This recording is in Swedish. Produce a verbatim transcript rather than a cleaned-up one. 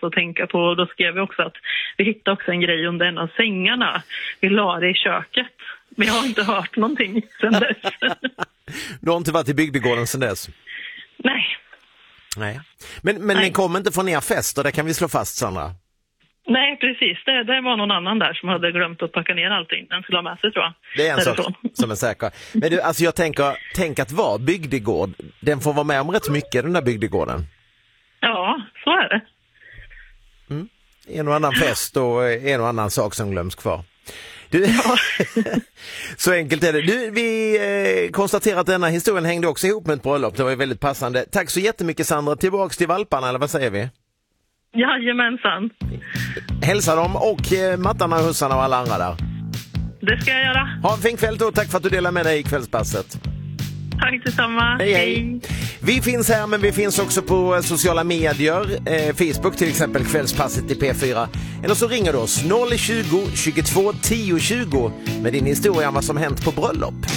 att tänka på. Och då skrev vi också att vi hittade också en grej under en av sängarna. Vi la det i köket. Men jag har inte hört någonting sedan dess. Du har inte varit i bygdegården sedan dess? Nej. Nej. Men, men Nej. den kom inte från er fest, och det kan vi slå fast, Sandra. Nej, precis. Det, det var någon annan där som hade glömt att packa ner allting. Den skulle ha med sig, tror jag. Det är en sak Därifrån. som är säker. Men du, alltså jag tänker, tänk att vara bygdegård. Den får vara med om rätt mycket, den där bygdegården. Ja, så är det. Mm. En och annan fest och en och annan sak som glöms kvar. Du, Ja. så enkelt är det. Du, vi eh, konstaterar att denna historien hängde också ihop med ett bröllop. Det var ju väldigt passande. Tack så jättemycket, Sandra. Tillbaks till valparna, eller vad säger vi? Jajamensan. Hälsa dem och eh, mattarna, hussarna och alla andra där. Det ska jag göra. Ha en fin kväll, och tack för att du delar med dig i kvällspasset. Tack detsamma. Hej, hej. Vi finns här, men vi finns också på sociala medier. Eh, Facebook till exempel, Kvällspasset i P fyra. Eller så ringer du oss noll tjugo, tjugotvå, tio tjugo med din historia om vad som hänt på bröllop.